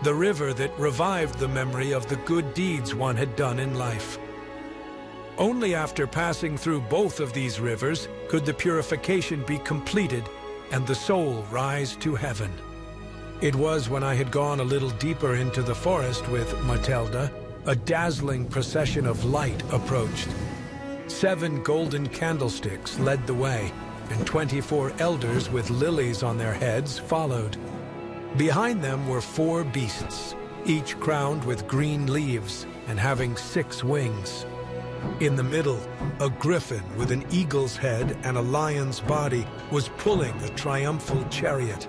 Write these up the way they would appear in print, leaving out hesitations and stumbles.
the river that revived the memory of the good deeds one had done in life. Only after passing through both of these rivers could the purification be completed and the soul rise to heaven. It was when I had gone a little deeper into the forest with Matilda, a dazzling procession of light approached. 7 golden candlesticks led the way, and 24 elders with lilies on their heads followed. Behind them were 4 beasts, each crowned with green leaves and having 6 wings. In the middle, a griffin with an eagle's head and a lion's body was pulling a triumphal chariot.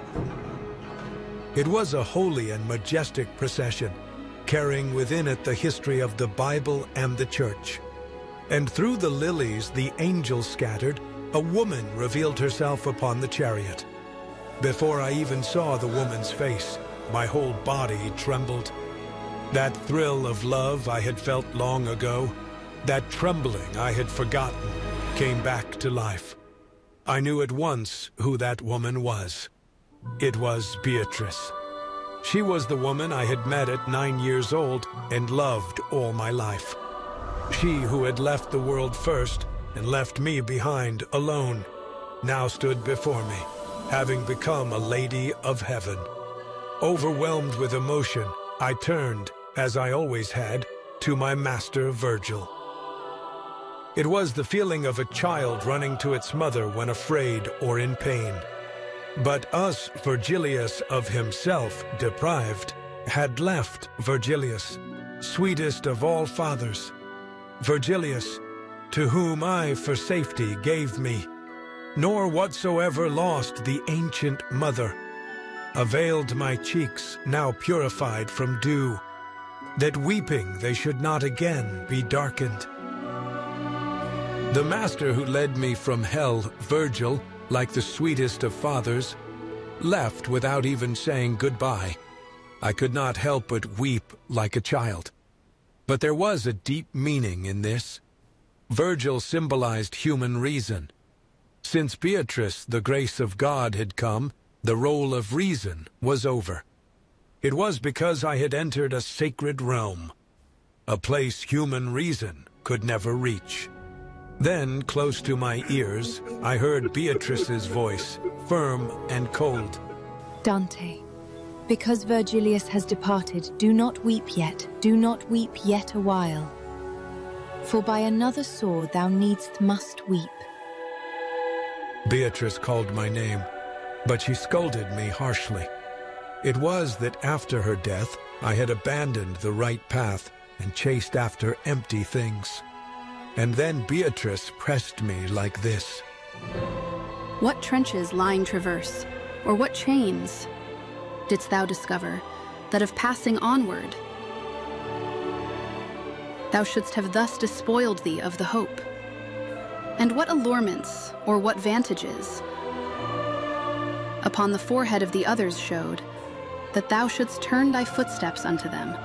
It was a holy and majestic procession, carrying within it the history of the Bible and the Church. And through the lilies the angels scattered, a woman revealed herself upon the chariot. Before I even saw the woman's face, my whole body trembled. That thrill of love I had felt long ago, that trembling I had forgotten, came back to life. I knew at once who that woman was. It was Beatrice. She was the woman I had met at 9 years old and loved all my life. She who had left the world first and left me behind alone, now stood before me, having become a lady of heaven. Overwhelmed with emotion, I turned, as I always had, to my master Virgil. It was the feeling of a child running to its mother when afraid or in pain. But us, Virgilius of himself deprived, had left Virgilius, sweetest of all fathers. Virgilius, to whom I for safety gave me, nor whatsoever lost the ancient mother, availed my cheeks, now purified from dew, that weeping they should not again be darkened. The master who led me from hell, Virgil, like the sweetest of fathers, left without even saying goodbye. I could not help but weep like a child. But there was a deep meaning in this. Virgil symbolized human reason. Since Beatrice, the grace of God, had come, the role of reason was over. It was because I had entered a sacred realm, a place human reason could never reach. Then, close to my ears, I heard Beatrice's voice, firm and cold. Dante, because Virgilius has departed, do not weep yet, do not weep yet a while. For by another sword thou needst must weep. Beatrice called my name, but she scolded me harshly. It was that after her death, I had abandoned the right path and chased after empty things. And then Beatrice pressed me like this. What trenches lying traverse, or what chains didst thou discover, that of passing onward thou shouldst have thus despoiled thee of the hope? And what allurements, or what vantages upon the forehead of the others showed, that thou shouldst turn thy footsteps unto them?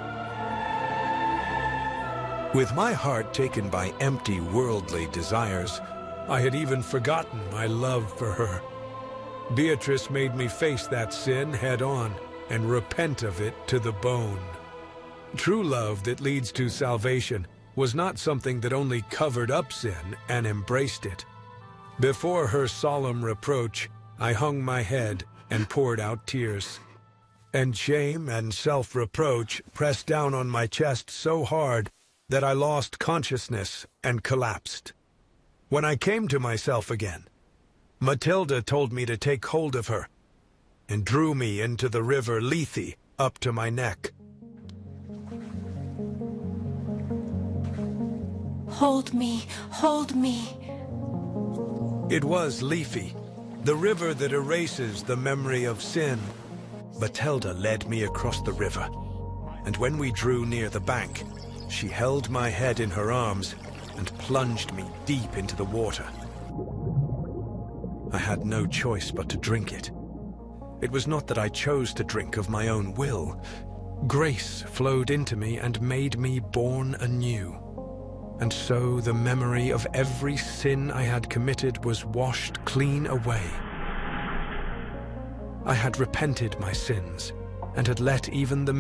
With my heart taken by empty worldly desires, I had even forgotten my love for her. Beatrice made me face that sin head-on and repent of it to the bone. True love that leads to salvation was not something that only covered up sin and embraced it. Before her solemn reproach, I hung my head and poured out tears. And shame and self-reproach pressed down on my chest so hard that I lost consciousness and collapsed. When I came to myself again, Matilda told me to take hold of her and drew me into the river Lethe up to my neck. Hold me, hold me. It was Lethe, the river that erases the memory of sin. Matilda led me across the river, and when we drew near the bank, she held my head in her arms and plunged me deep into the water. I had no choice but to drink it. It was not that I chose to drink of my own will. Grace flowed into me and made me born anew. And so the memory of every sin I had committed was washed clean away. I had repented my sins and had let even the